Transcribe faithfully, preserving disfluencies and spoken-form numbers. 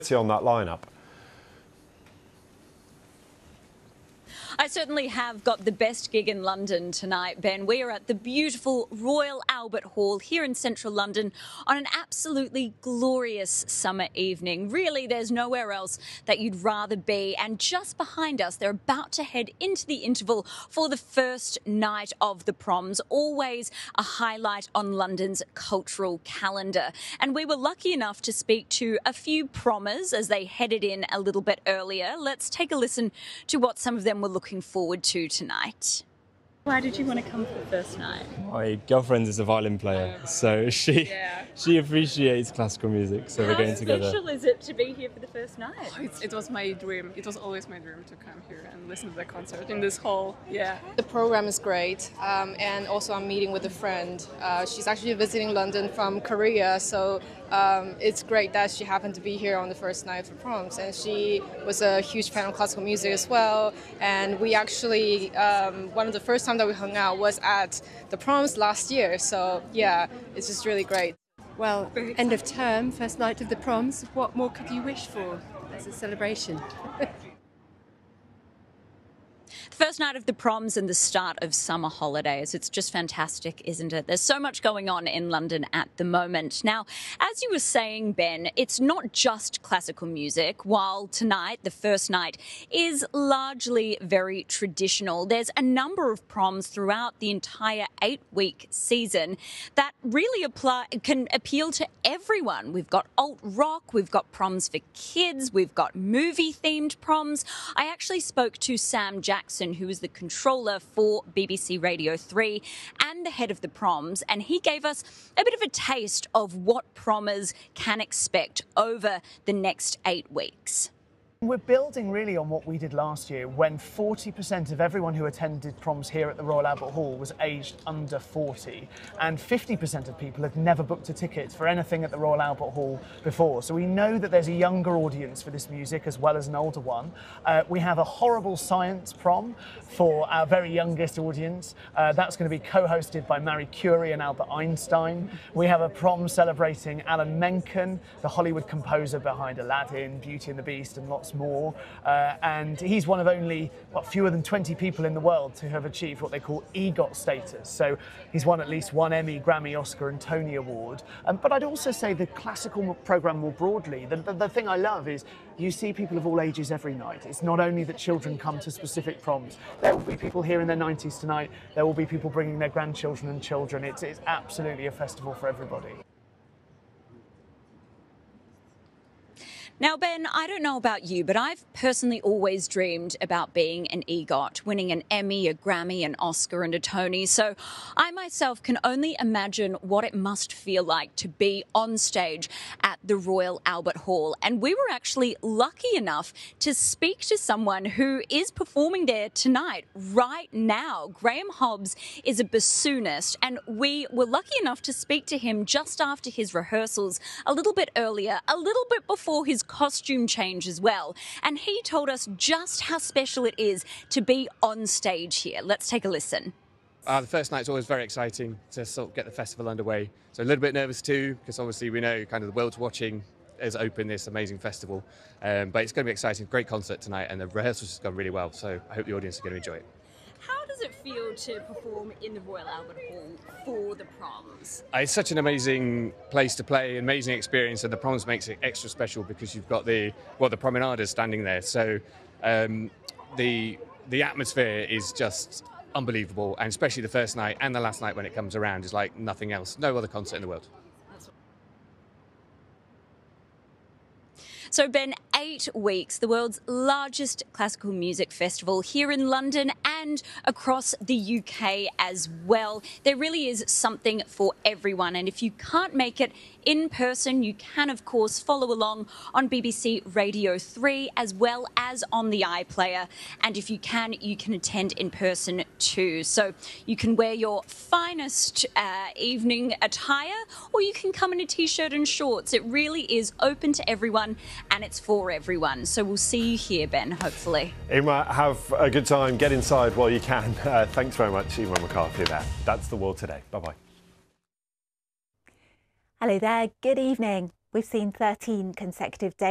on that lineup. I certainly have got the best gig in London tonight, Ben. We are at the beautiful Royal Albert Hall here in central London on an absolutely glorious summer evening. Really, there's nowhere else that you'd rather be. And just behind us, they're about to head into the interval for the first night of the proms, always a highlight on London's cultural calendar. And we were lucky enough to speak to a few prommers as they headed in a little bit earlier. Let's take a listen to what some of them were looking forward to tonight. Why did you want to come for the first night? My girlfriend is a violin player, so she Yeah. she appreciates classical music, so How we're going together. How special is it to be here for the first night? Oh, it's, it was my dream. It was always my dream to come here and listen to the concert in this hall. Yeah. The program is great, um, and also I'm meeting with a friend. Uh, she's actually visiting London from Korea, so um, it's great that she happened to be here on the first night of the proms. And she was a huge fan of classical music as well. And we actually, um, one of the first time that we hung out was at the proms last year. So yeah, it's just really great. Well, end of term, first night of the proms, what more could you wish for as a celebration? The first night of the proms and the start of summer holidays. It's just fantastic, isn't it? There's so much going on in London at the moment. Now, as you were saying, Ben, it's not just classical music. While tonight, the first night, is largely very traditional, there's a number of proms throughout the entire eight-week season that really apply, can appeal to everyone. We've got alt rock, we've got proms for kids, we've got movie-themed proms. I actually spoke to Sam Jackson, who is the controller for B B C Radio three and the head of the proms, and he gave us a bit of a taste of what prommers can expect over the next eight weeks. We're building really on what we did last year when forty percent of everyone who attended proms here at the Royal Albert Hall was aged under forty, and fifty percent of people had never booked a ticket for anything at the Royal Albert Hall before. So we know that there's a younger audience for this music as well as an older one. Uh, we have a horrible science prom for our very youngest audience. Uh, that's going to be co-hosted by Marie Curie and Albert Einstein. We have a prom celebrating Alan Menken, the Hollywood composer behind Aladdin, Beauty and the Beast, and lots more, uh, and he's one of only what, fewer than twenty people in the world to have achieved what they call EGOT status. So he's won at least one Emmy, Grammy, Oscar and Tony Award. Um, but I'd also say the classical programme more broadly, the, the, the thing I love is you see people of all ages every night. It's not only that children come to specific proms. There will be people here in their nineties tonight. There will be people bringing their grandchildren and children. It's, it's absolutely a festival for everybody. Now, Ben, I don't know about you, but I've personally always dreamed about being an EGOT, winning an Emmy, a Grammy, an Oscar and a Tony. So I myself can only imagine what it must feel like to be on stage at the Royal Albert Hall. And we were actually lucky enough to speak to someone who is performing there tonight, right now. Graham Hobbs is a bassoonist, and we were lucky enough to speak to him just after his rehearsals, a little bit earlier, a little bit before his costume change as well, and he told us just how special it is to be on stage here. Let's take a listen. Uh, the first night's always very exciting to sort of get the festival underway, so a little bit nervous too, because obviously we know kind of the world's watching has opened this amazing festival, um, but it's going to be exciting. Great concert tonight, and the rehearsals have gone really well, so I hope the audience are going to enjoy it. How does it feel to perform in the Royal Albert Hall for the proms? It's such an amazing place to play, amazing experience, and the proms makes it extra special because you've got the well, the promenaders standing there. So um, the the atmosphere is just unbelievable, and especially the first night and the last night when it comes around is like nothing else. No other concert in the world. So, Ben, eight weeks, the world's largest classical music festival here in London and across the U K as well. There really is something for everyone. And if you can't make it in person, you can, of course, follow along on B B C Radio three as well as on the iPlayer. And if you can, you can attend in person too. So you can wear your finest uh, evening attire, or you can come in a T-shirt and shorts. It really is open to everyone, and it's for everyone. So we'll see you here, Ben, hopefully. Emma, have a good time. Get inside while you can. Uh, thanks very much, Emma McCarthy there. That's The World Today. Bye-bye. Hello there. Good evening. We've seen thirteen consecutive days